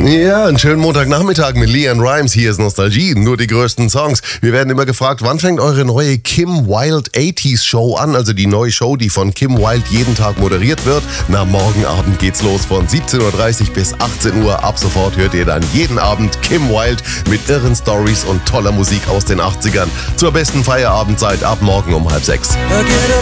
Ja, einen schönen Montagnachmittag mit Leanne Rimes. Hier ist Nostalgie, nur die größten Songs. Wir werden immer gefragt, wann fängt eure neue Kim Wilde 80s Show an? Also die neue Show, die von Kim Wilde jeden Tag moderiert wird. Na, morgen Abend geht's los von 17.30 Uhr bis 18 Uhr. Ab sofort hört ihr dann jeden Abend Kim Wilde mit irren Stories und toller Musik aus den 80ern. Zur besten Feierabendzeit ab morgen um 5:30.